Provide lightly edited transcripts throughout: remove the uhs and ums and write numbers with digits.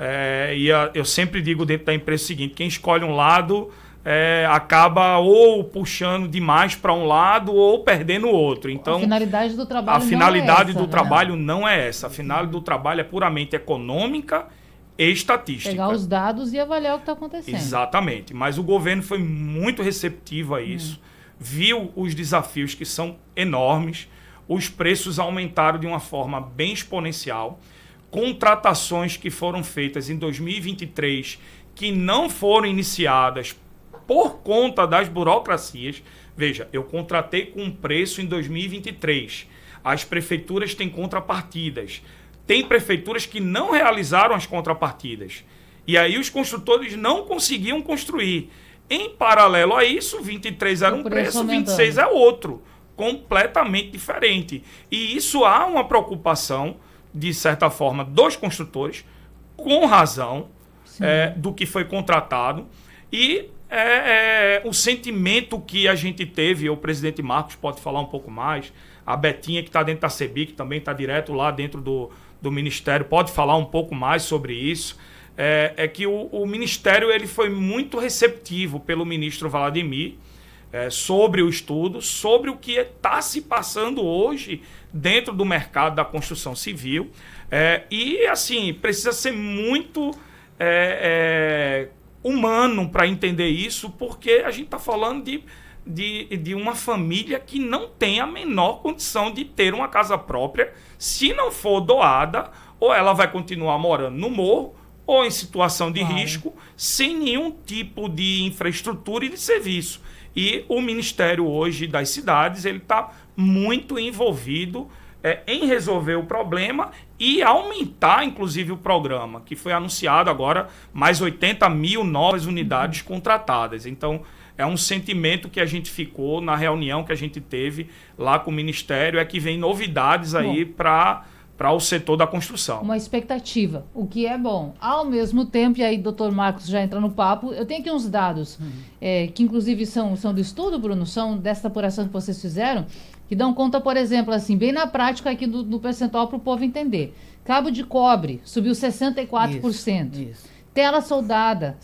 Eu sempre digo dentro da empresa o seguinte: quem escolhe um lado acaba ou puxando demais para um lado ou perdendo o outro. Então, a finalidade do trabalho não é essa. A finalidade do trabalho é puramente econômica e estatística. Pegar os dados e avaliar o que está acontecendo. Exatamente. Mas o governo foi muito receptivo a isso. Viu os desafios que são enormes. Os preços aumentaram de uma forma bem exponencial. Contratações que foram feitas em 2023 que não foram iniciadas por conta das burocracias. Veja, eu contratei com um preço em 2023. As prefeituras têm contrapartidas. Tem prefeituras que não realizaram as contrapartidas. E aí os construtores não conseguiam construir. Em paralelo a isso, 23 era um preço, 26 é outro. Completamente diferente. E isso há uma preocupação, de certa forma, dos construtores, com razão, do que foi contratado. E o sentimento que a gente teve, o presidente Marcos pode falar um pouco mais, a Betinha, que está dentro da CEBIC, que também está direto lá dentro do Ministério, pode falar um pouco mais sobre isso, que o Ministério ele foi muito receptivo pelo ministro Wladimir, sobre o estudo, sobre o que está se passando hoje dentro do mercado da construção civil. E, assim, precisa ser muito humano para entender isso, porque a gente está falando de uma família que não tem a menor condição de ter uma casa própria. Se não for doada, ou ela vai continuar morando no morro, ou em situação de risco, sem nenhum tipo de infraestrutura e de serviço. E o Ministério hoje das cidades ele está muito envolvido em resolver o problema e aumentar, inclusive, o programa, que foi anunciado agora, mais 80 mil novas unidades contratadas. Então, é um sentimento que a gente ficou na reunião que a gente teve lá com o Ministério, que vem novidades aí para o setor da construção. Uma expectativa, o que é bom. Ao mesmo tempo, e aí o doutor Marcos já entra no papo, eu tenho aqui uns dados, que inclusive são do estudo, Bruno, são dessa apuração que vocês fizeram, que dão conta, por exemplo, assim, bem na prática aqui do percentual para o povo entender. Cabo de cobre subiu 64%. Isso. Tela soldada,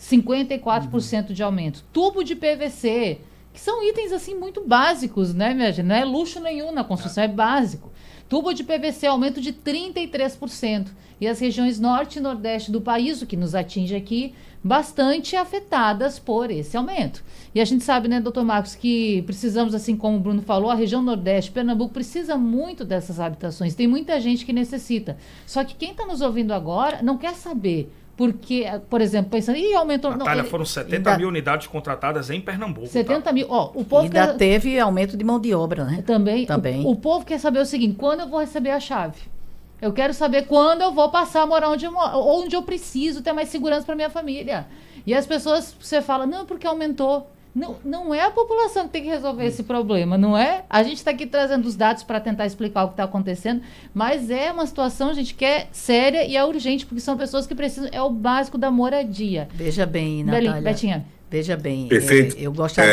54% de aumento. Tubo de PVC, que são itens assim muito básicos, né, minha gente? Não é luxo nenhum na construção, é básico. Tubo de PVC, aumento de 33%. E as regiões norte e nordeste do país, o que nos atinge aqui, bastante afetadas por esse aumento. E a gente sabe, né, doutor Marcos, que precisamos, assim como o Bruno falou, a região nordeste, Pernambuco, precisa muito dessas habitações. Tem muita gente que necessita. Só que quem está nos ouvindo agora não quer saber. Porque, por exemplo, pensando, aumentou... Natália, foram 70 mil unidades contratadas em Pernambuco. 70 mil. O povo teve aumento de mão de obra, né? Também. O povo quer saber o seguinte: quando eu vou receber a chave? Eu quero saber quando eu vou passar a morar onde eu preciso ter mais segurança para minha família. E as pessoas, você fala, não, porque aumentou. Não é a população que tem que resolver esse problema, não é? A gente está aqui trazendo os dados para tentar explicar o que está acontecendo, mas é uma situação, gente, que é séria e é urgente, porque são pessoas que precisam, é o básico da moradia. Veja bem, Natália. Betinha. Veja bem, perfeito. Eu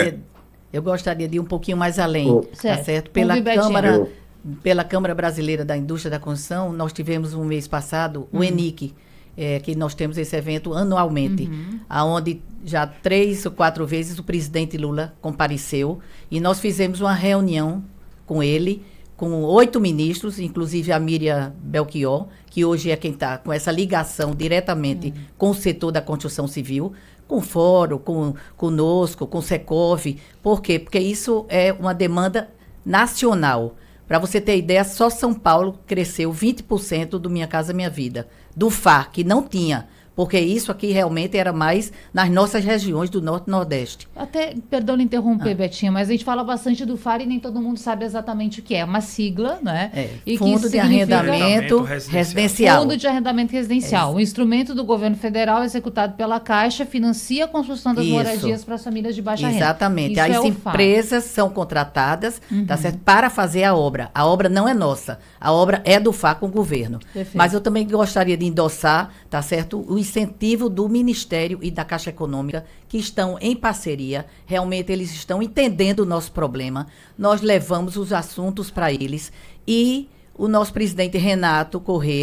gostaria de ir um pouquinho mais além, tá certo? Pela Câmara Brasileira da Indústria da Construção, nós tivemos um mês passado o ENIC, que nós temos esse evento anualmente, onde já 3 ou 4 vezes o presidente Lula compareceu e nós fizemos uma reunião com ele, com 8 ministros, inclusive a Miriam Belchior, que hoje é quem está com essa ligação diretamente com o setor da construção civil, com o Fórum, conosco, com o Secov. Por quê? Porque isso é uma demanda nacional. Para você ter ideia, só São Paulo cresceu 20% do Minha Casa Minha Vida, do FAR, que não tinha, porque isso aqui realmente era mais nas nossas regiões do Norte e Nordeste. Até, perdão de interromper, Betinha, mas a gente fala bastante do FAR e nem todo mundo sabe exatamente o que é. Uma sigla, né? Fundo de Arrendamento Residencial. Fundo de Arrendamento Residencial. Um instrumento do governo federal executado pela Caixa financia a construção das moradias para as famílias de baixa renda. Exatamente. As empresas são contratadas, tá certo, para fazer a obra. A obra não é nossa. A obra é do FAR com o governo. Perfeito. Mas eu também gostaria de endossar, tá certo, o incentivo do Ministério e da Caixa Econômica, que estão em parceria. Realmente eles estão entendendo o nosso problema. Nós levamos os assuntos para eles e o nosso presidente Renato Corrêa,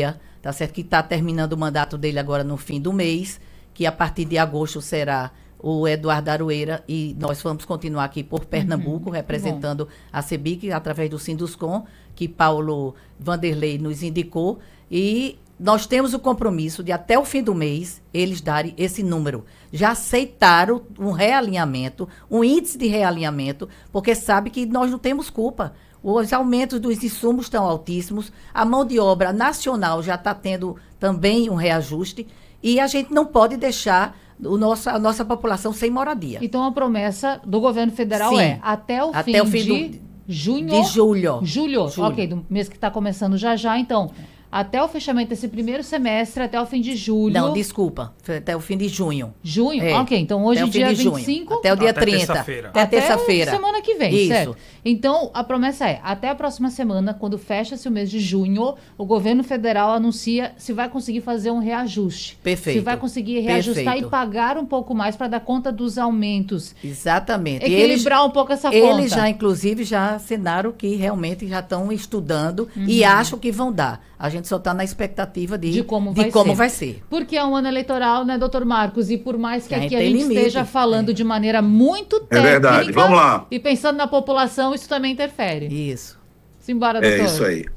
tá certo? Que está terminando o mandato dele agora no fim do mês, que a partir de agosto será o Eduardo Aroeira, e nós vamos continuar aqui por Pernambuco, representando a CEBIC, através do Sinduscom, que Paulo Vanderlei nos indicou, e nós temos o compromisso de, até o fim do mês, eles darem esse número. Já aceitaram um realinhamento, um índice de realinhamento, porque sabe que nós não temos culpa. Os aumentos dos insumos estão altíssimos, a mão de obra nacional já está tendo também um reajuste, e a gente não pode deixar a nossa população sem moradia. Então, a promessa do governo federal é até o fim de junho... De julho. Julho, ok, do mês que está começando já. Então, até o fechamento desse primeiro semestre, até o fim de julho... Não, desculpa, até o fim de junho. Junho? Ok, então hoje, dia 25... Até o dia 30. Terça-feira. Até terça-feira. Semana que vem, isso. Certo? Então, a promessa é, até a próxima semana, quando fecha-se o mês de junho, o governo federal anuncia se vai conseguir fazer um reajuste. Perfeito. Se vai conseguir reajustar e pagar um pouco mais para dar conta dos aumentos. Exatamente. Equilibrar um pouco essa conta. Eles já, inclusive, já assinaram que realmente já estão estudando e acham que vão dar. A gente só está na expectativa de como vai ser. Porque é um ano eleitoral, né, doutor Marcos? E por mais que aqui a gente esteja falando de maneira muito técnica... É verdade, vamos lá. E pensando na população, isso também interfere. Isso. Simbora, doutor. É isso aí.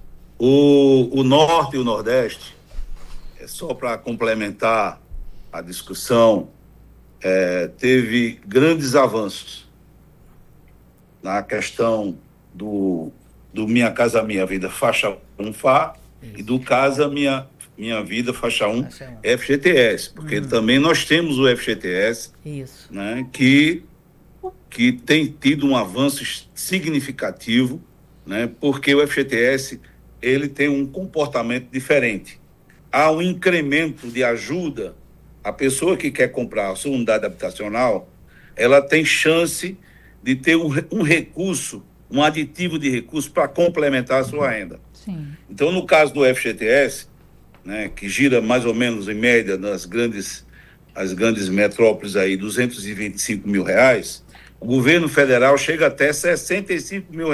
O Norte e o Nordeste, só para complementar a discussão, teve grandes avanços na questão do Minha Casa Minha Vida faixa 1 FA e do Casa Minha Vida faixa 1 FGTS, porque também nós temos o FGTS, né, que tem tido um avanço significativo, né, porque o FGTS ele tem um comportamento diferente. Há um incremento de ajuda. A pessoa que quer comprar a sua unidade habitacional, ela tem chance de ter um recurso, um aditivo de recurso para complementar a sua renda. Sim. Então, no caso do FGTS, né, que gira mais ou menos em média as grandes metrópoles aí, R$225 mil, o governo federal chega até R$65 mil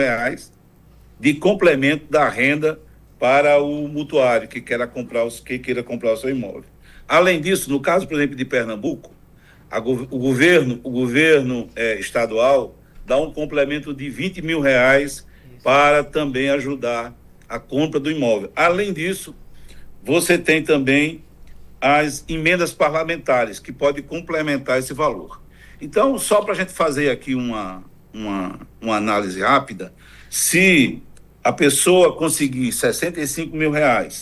de complemento da renda para o mutuário que queira comprar o seu imóvel. Além disso, no caso, por exemplo, de Pernambuco, o governo estadual dá um complemento de R$20 mil para também ajudar a compra do imóvel. Além disso, você tem também as emendas parlamentares, que podem complementar esse valor. Então, só para a gente fazer aqui uma análise rápida, se a pessoa conseguir R$65 mil,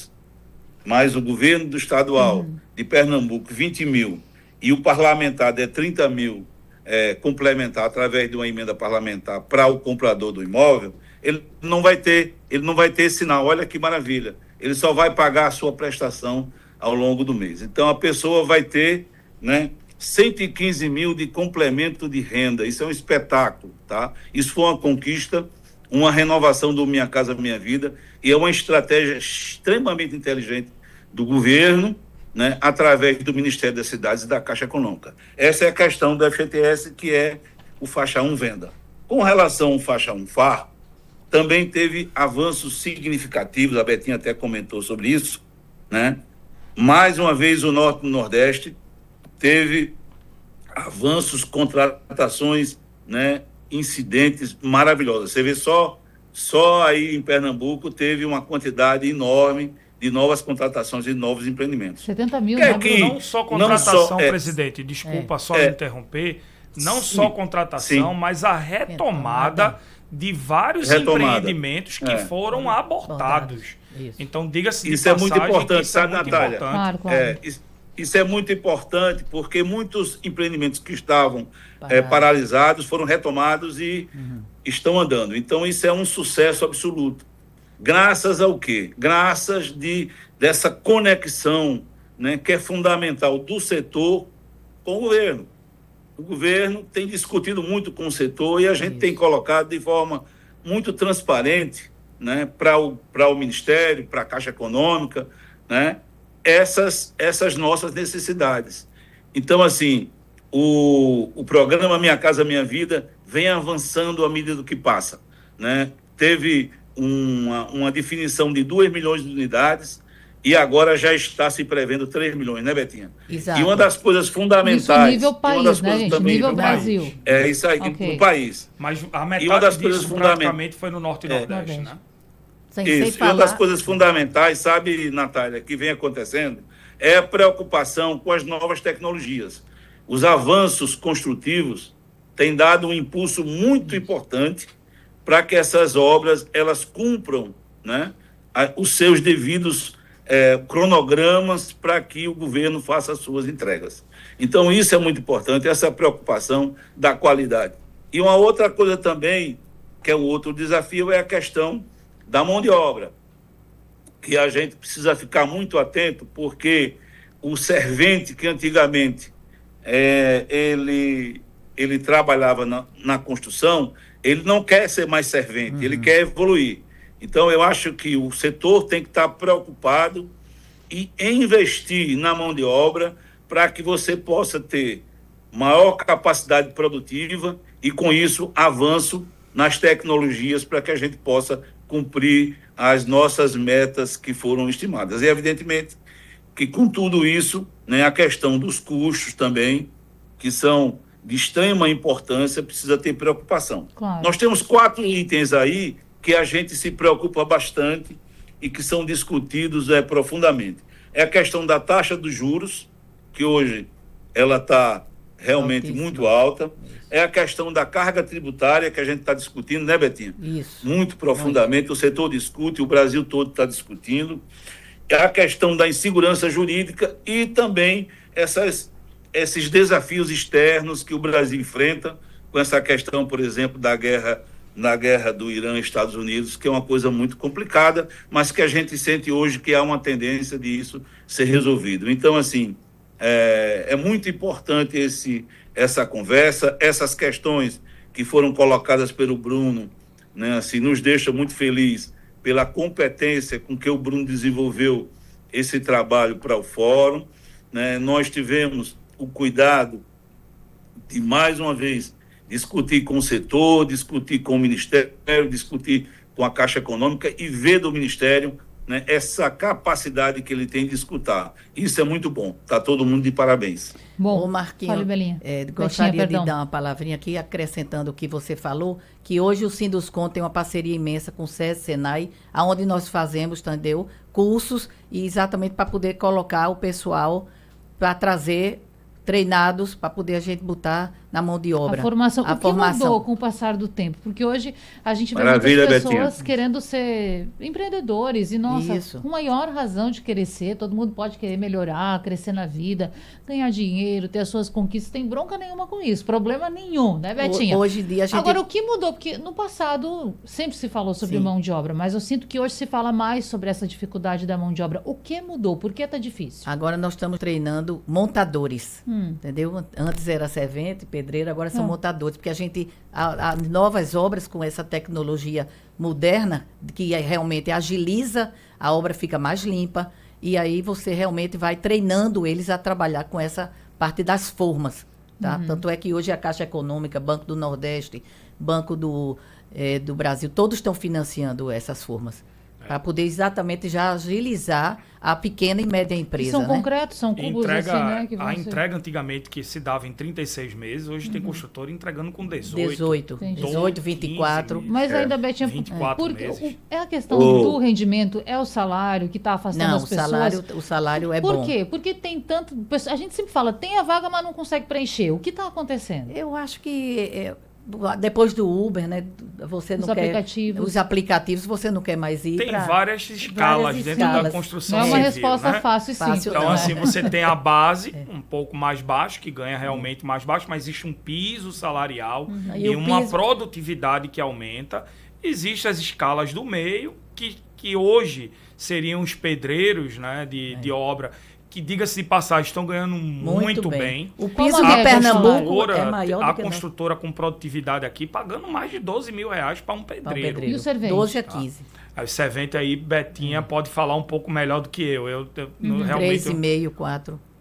mais o governo do estadual de Pernambuco, 20 mil, e o parlamentar der 30 mil complementar através de uma emenda parlamentar para o comprador do imóvel, ele não vai ter esse sinal. Olha que maravilha. Ele só vai pagar a sua prestação ao longo do mês. Então, a pessoa vai ter, né, 115 mil de complemento de renda. Isso é um espetáculo, tá? Isso foi uma conquista, uma renovação do Minha Casa Minha Vida, e é uma estratégia extremamente inteligente do governo, né, através do Ministério das Cidades e da Caixa Econômica. Essa é a questão do FGTS, que é o faixa 1 venda. Com relação ao faixa 1 FAR, também teve avanços significativos, a Betinha até comentou sobre isso, né? Mais uma vez, o Norte e o Nordeste teve avanços, contratações, né, incidentes maravilhosos. Você vê só aí em Pernambuco teve uma quantidade enorme de novas contratações e novos empreendimentos. 70 mil, não só contratação, presidente, desculpa só interromper, não só contratação, mas a retomada de vários empreendimentos que foram abortados. Então, diga-se de passagem, é muito importante, sabe, Natália? Claro. Isso é muito importante, porque muitos empreendimentos que estavam paralisados foram retomados e estão andando. Então, isso é um sucesso absoluto. Graças ao quê? Graças dessa conexão, né, que é fundamental do setor com o governo. O governo tem discutido muito com o setor e a gente tem colocado de forma muito transparente, né, para o Ministério, para a Caixa Econômica, né, essas nossas necessidades. Então, assim, o programa Minha Casa Minha Vida vem avançando à medida que passa, né? Teve uma definição de 2 milhões de unidades e agora já está se prevendo 3 milhões, né, Betinha? Exato. E uma das coisas fundamentais... Nível país, né, gente? Nível Brasil. É isso aí, no país. Mas a metade e uma das disso coisas praticamente foi no Norte e Nordeste, né? Isso. E uma das coisas fundamentais, sabe, Natália, que vem acontecendo, é a preocupação com as novas tecnologias. Os avanços construtivos têm dado um impulso muito importante para que essas obras elas cumpram, né, os seus devidos cronogramas para que o governo faça as suas entregas. Então, isso é muito importante, essa preocupação da qualidade. E uma outra coisa também, que é um outro desafio, é a questão da mão de obra, que a gente precisa ficar muito atento, porque o servente que antigamente ele trabalhava na construção, ele não quer ser mais servente, ele quer evoluir. Então, eu acho que o setor tem que estar preocupado em investir na mão de obra para que você possa ter maior capacidade produtiva e, com isso, avanço nas tecnologias para que a gente possa cumprir as nossas metas que foram estimadas. E, evidentemente, que com tudo isso, né, a questão dos custos também, que são de extrema importância, precisa ter preocupação. Claro. Nós temos 4 itens aí que a gente se preocupa bastante e que são discutidos profundamente. É a questão da taxa dos juros, que hoje ela está realmente muito alta. É a questão da carga tributária, que a gente está discutindo, né, Betinha? Isso. Muito profundamente, o setor discute, o Brasil todo está discutindo. É a questão da insegurança jurídica e também esses desafios externos que o Brasil enfrenta, com essa questão, por exemplo, da guerra do Irã e Estados Unidos, que é uma coisa muito complicada, mas que a gente sente hoje que há uma tendência de isso ser resolvido. Então, assim, é muito importante essa conversa, essas questões que foram colocadas pelo Bruno, né, assim, nos deixa muito feliz pela competência com que o Bruno desenvolveu esse trabalho para o fórum, né? Nós tivemos o cuidado de, mais uma vez, discutir com o setor, discutir com o Ministério, discutir com a Caixa Econômica e ver do Ministério, né, essa capacidade que ele tem de escutar. Isso é muito bom. Está todo mundo de parabéns. Bom, ô Marquinhos, gostaria de dar uma palavrinha aqui, acrescentando o que você falou, que hoje o Sinduscon tem uma parceria imensa com o SESI, Senai, onde nós fazemos, entendeu, cursos, e exatamente para poder colocar o pessoal para trazer treinados para poder a gente botar na mão de obra. A formação. O que mudou com o passar do tempo? Porque hoje a gente vê muitas pessoas Betinha. Querendo ser empreendedores e, nossa, Isso. com maior razão de querer ser, todo mundo pode querer melhorar, crescer na vida, ganhar dinheiro, ter as suas conquistas, tem bronca nenhuma com isso, problema nenhum, né, Betinha? Hoje em dia a gente... Agora, o que mudou? Porque no passado sempre se falou sobre mão de obra, mas eu sinto que hoje se fala mais sobre essa dificuldade da mão de obra. O que mudou? Por que está difícil? Agora nós estamos treinando montadores, entendeu? Antes era servente, pedreiro, agora são montadores, porque a gente, há novas obras com essa tecnologia moderna, que realmente agiliza, a obra fica mais limpa, e aí você realmente vai treinando eles a trabalhar com essa parte das formas, tá? Tanto é que hoje a Caixa Econômica, Banco do Nordeste, Banco do Brasil, todos estão financiando essas formas. Para poder exatamente já agilizar a pequena e média empresa. E são concretos, são cubos assim, né? A entrega antigamente que se dava em 36 meses, hoje tem construtor entregando com 18, 24. 15, mas ainda, Betinha, 24 meses. É a questão do rendimento, é o salário que está afastando as pessoas? O salário é bom. Por quê? Porque tem tanto... A gente sempre fala, tem a vaga, mas não consegue preencher. O que está acontecendo? Eu acho que... depois do Uber, né? Você não quer os aplicativos, você não quer mais ir. Tem várias escalas dentro da construção civil. Não é uma resposta fácil e simples. Então, assim, você tem a base um pouco mais baixo, que ganha realmente mais baixo, mas existe um piso salarial e uma produtividade que aumenta. Existem as escalas do meio, que hoje seriam os pedreiros, né, de obra, que, diga-se de passagem, estão ganhando muito bem. O piso de Pernambuco é maior do que a construtora com produtividade aqui pagando mais de 12 mil reais para um pedreiro. E o servente? 12 a 15. Aí o servente aí, Betinha, pode falar um pouco melhor do que eu. Eu realmente... 3,5, 4.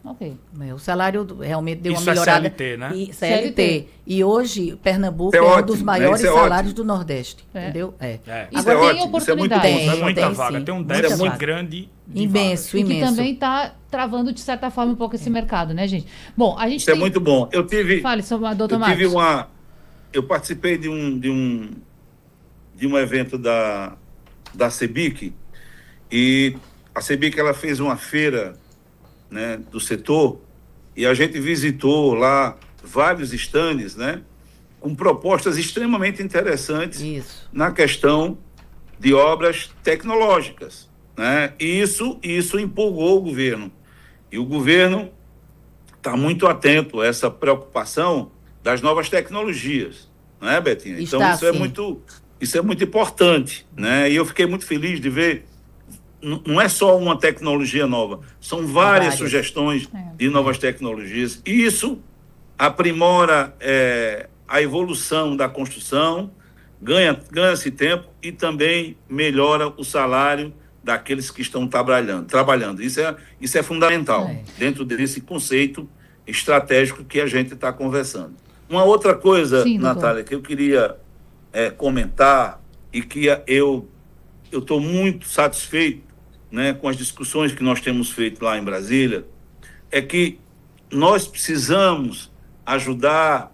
Ok. O salário realmente deu Isso uma melhorada. É CLT, né? CLT. E hoje, Pernambuco é ótimo, um dos maiores salários do Nordeste. Entendeu? Isso agora tem oportunidade. Isso é muita vaga. Sim, tem um déficit grande de imenso, vagas. imenso. E que também está travando, de certa forma, um pouco esse mercado, né, gente? Bom, a gente Isso é muito bom. Fale, doutor Marcos. Eu participei de um evento da CEBIC, e a CEBIC ela fez uma feira, né, do setor, e a gente visitou lá vários estandes, né, com propostas extremamente interessantes na questão de obras tecnológicas, né? E isso empolgou o governo. E o governo está muito atento a essa preocupação das novas tecnologias, não é, Betinha? Então isso é muito importante, né? E eu fiquei muito feliz de ver, não é só uma tecnologia nova, são várias sugestões de novas tecnologias. E isso aprimora a evolução da construção, ganha-se tempo e também melhora o salário daqueles que estão trabalhando. Isso é fundamental dentro desse conceito estratégico que a gente está conversando. Uma outra coisa, Natália, que eu queria comentar, e que eu estou muito satisfeito, né, com as discussões que nós temos feito lá em Brasília, é que nós precisamos ajudar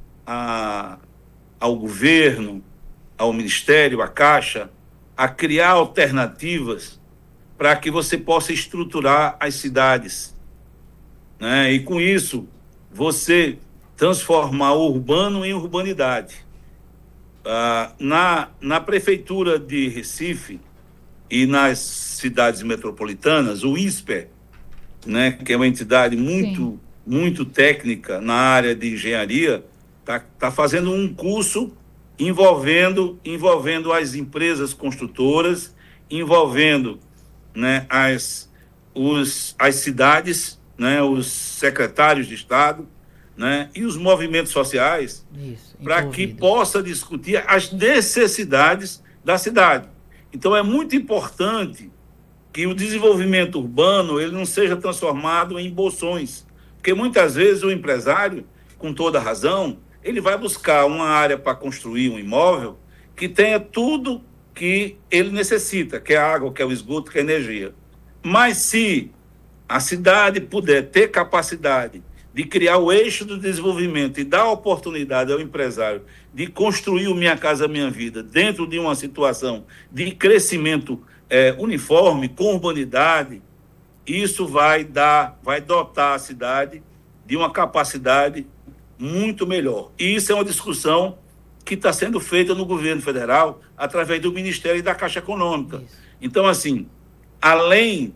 ao governo, ao Ministério, à Caixa, a criar alternativas para que você possa estruturar as cidades, né? E com isso você transformar o urbano em urbanidade. Na Prefeitura de Recife e nas cidades metropolitanas, o INSPER, né, que é uma entidade muito técnica na área de engenharia, tá fazendo um curso envolvendo as empresas construtoras, envolvendo, né, as cidades, né, os secretários de Estado, né, e os movimentos sociais, para que possa discutir as necessidades da cidade. Então é muito importante que o desenvolvimento urbano ele não seja transformado em bolsões, porque muitas vezes o empresário, com toda razão, ele vai buscar uma área para construir um imóvel que tenha tudo que ele necessita, que é a água, que é o esgoto, que é a energia. Mas se a cidade puder ter capacidade de criar o eixo do desenvolvimento e dar oportunidade ao empresário de construir o Minha Casa Minha Vida dentro de uma situação de crescimento uniforme, com urbanidade, isso vai dotar a cidade de uma capacidade muito melhor. E isso é uma discussão que está sendo feita no governo federal através do Ministério e da Caixa Econômica. Então, assim, além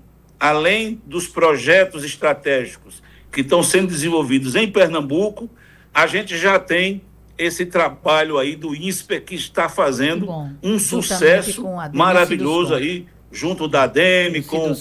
dos projetos estratégicos que estão sendo desenvolvidos em Pernambuco, a gente já tem esse trabalho aí do INSPER que está fazendo um sucesso maravilhoso aí, junto da ADEME, com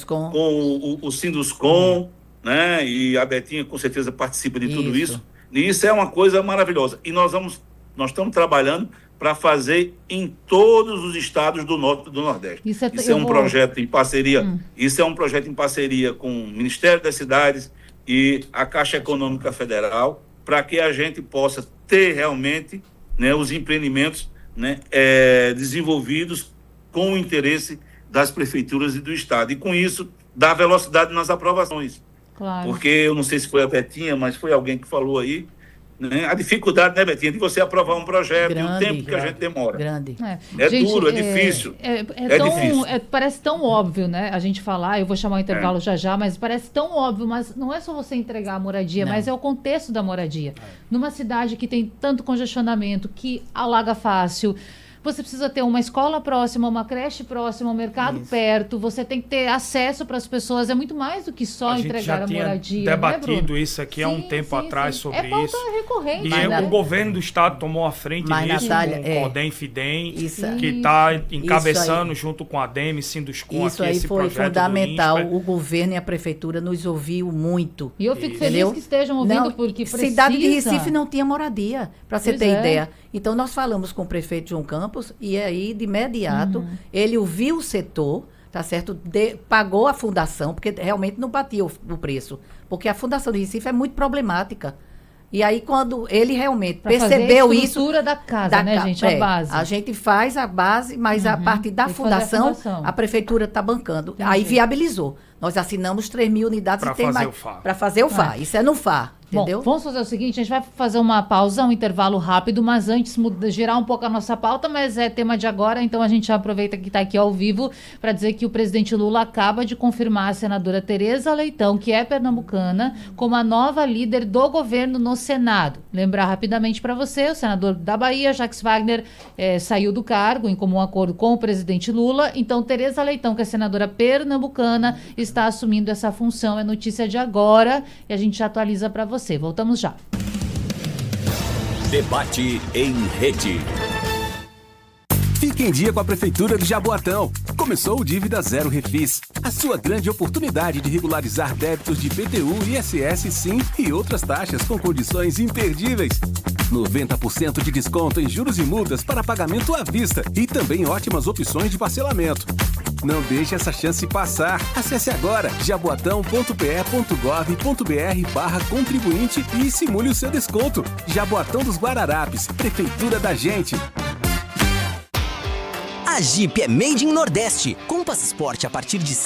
o Sinduscom, né? E a Betinha com certeza participa de tudo isso. E isso é uma coisa maravilhosa. E nós estamos trabalhando para fazer em todos os estados do Norte e do Nordeste. Isso é um projeto em parceria. Isso é um projeto em parceria com o Ministério das Cidades e a Caixa Econômica Federal, para que a gente possa ter realmente, né, os empreendimentos, né, desenvolvidos com o interesse das prefeituras e do Estado. E com isso, dar velocidade nas aprovações. Claro. Porque eu não sei se foi a Betinha, mas foi alguém que falou aí, né? A dificuldade, né, Betinha, de você aprovar um projeto e o tempo que a gente demora. Gente, duro, é difícil. Difícil. Parece tão óbvio, né? A gente falar, eu vou chamar o intervalo já, mas parece tão óbvio, mas não é só você entregar a moradia, mas é o contexto da moradia. Numa cidade que tem tanto congestionamento, que alaga fácil, você precisa ter uma escola próxima, uma creche próxima, um mercado perto, você tem que ter acesso para as pessoas, é muito mais do que só entregar a moradia. A gente já tinha debatido isso aqui há um tempo atrás sobre isso. É pauta recorrente. E o governo do estado tomou a frente disso, Natália, com o CODEM FIDEM, que está encabeçando junto com a ADEME, Sinduscom, isso aqui, esse projeto. Isso aí foi fundamental, o governo e a prefeitura nos ouviu muito. E eu fico feliz que estejam ouvindo, porque precisa. Cidade de Recife não tinha moradia, para você ter ideia. Então, nós falamos com o prefeito João Campos e aí, de imediato, ele ouviu o setor tá certo? Pagou a fundação, porque realmente não batia o preço. Porque a Fundação de Recife é muito problemática. E aí, quando ele realmente percebeu isso... a estrutura da casa, né, gente? A base. A gente faz a base, mas a parte da fundação, a prefeitura está bancando. Aí viabilizou. Nós assinamos 3 mil unidades para fazer o FAR. Para fazer o FAR. Isso é no FAR. Entendeu? Bom, vamos fazer o seguinte, a gente vai fazer uma pausa, um intervalo rápido, mas antes girar um pouco a nossa pauta, mas é tema de agora, então a gente já aproveita que está aqui ao vivo para dizer que o presidente Lula acaba de confirmar a senadora Tereza Leitão, que é pernambucana, como a nova líder do governo no Senado. Lembrar rapidamente para você, o senador da Bahia, Jacques Wagner, saiu do cargo em comum acordo com o presidente Lula, então Tereza Leitão, que é senadora pernambucana, está assumindo essa função, é notícia de agora e a gente já atualiza para você. Voltamos já. Debate em rede. Fique em dia com a Prefeitura de Jaboatão. Começou o Dívida Zero Refis. A sua grande oportunidade de regularizar débitos de IPTU, ISS, SIM e outras taxas com condições imperdíveis. 90% de desconto em juros e multas para pagamento à vista e também ótimas opções de parcelamento. Não deixe essa chance passar. Acesse agora jaboatão.pe.gov.br/contribuinte e simule o seu desconto. Jaboatão dos Guararapes, Prefeitura da Gente. A Jeep é Made in Nordeste. Compass Sport a partir de R$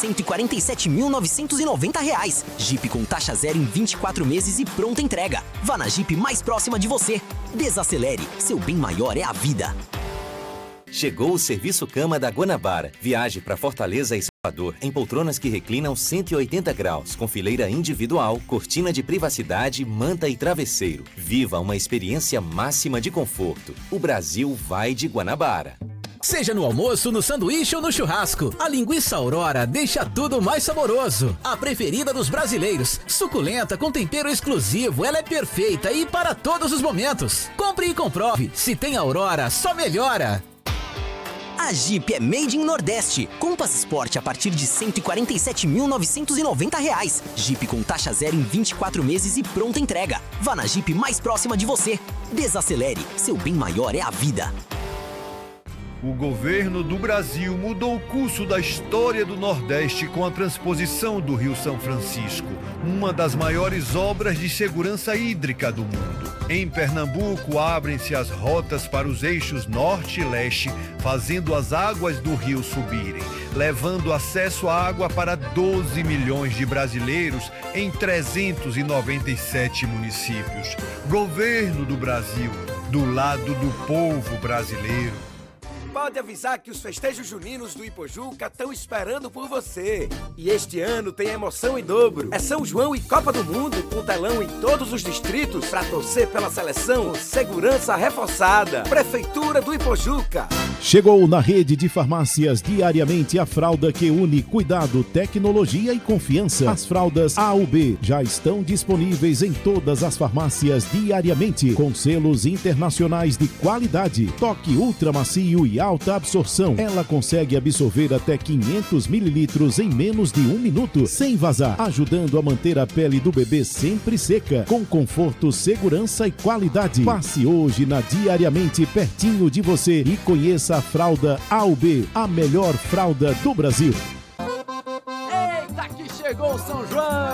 147.990. Jeep com taxa zero em 24 meses e pronta entrega. Vá na Jeep mais próxima de você. Desacelere, seu bem maior é a vida. Chegou o Serviço Cama da Guanabara. Viaje para Fortaleza e Salvador em poltronas que reclinam 180 graus, com fileira individual, cortina de privacidade, manta e travesseiro. Viva uma experiência máxima de conforto. O Brasil vai de Guanabara. Seja no almoço, no sanduíche ou no churrasco, a linguiça Aurora deixa tudo mais saboroso. A preferida dos brasileiros, suculenta com tempero exclusivo, ela é perfeita e para todos os momentos. Compre e comprove, se tem Aurora, só melhora. A Jeep é Made in Nordeste. Compass Sport a partir de R$ 147.990. Jeep com taxa zero em 24 meses e pronta entrega. Vá na Jeep mais próxima de você. Desacelere, seu bem maior é a vida. O governo do Brasil mudou o curso da história do Nordeste com a transposição do Rio São Francisco, uma das maiores obras de segurança hídrica do mundo. Em Pernambuco, abrem-se as rotas para os eixos norte e leste, fazendo as águas do rio subirem, levando acesso à água para 12 milhões de brasileiros em 397 municípios. Governo do Brasil, do lado do povo brasileiro. Pode avisar que os festejos juninos do Ipojuca estão esperando por você. E este ano tem emoção em dobro. É São João e Copa do Mundo, com telão em todos os distritos para torcer pela seleção. Segurança reforçada. Prefeitura do Ipojuca. Chegou na rede de farmácias diariamente a fralda que une cuidado, tecnologia e confiança. As fraldas A/B já estão disponíveis em todas as farmácias diariamente, com selos internacionais de qualidade, toque ultra macio e alta absorção. Ela consegue absorver até 500 mililitros em menos de 1 minuto, sem vazar, ajudando a manter a pele do bebê sempre seca, com conforto, segurança e qualidade. Passe hoje na Diariamente pertinho de você e conheça a fralda A/B, a melhor fralda do Brasil. Eita, que chegou o São João!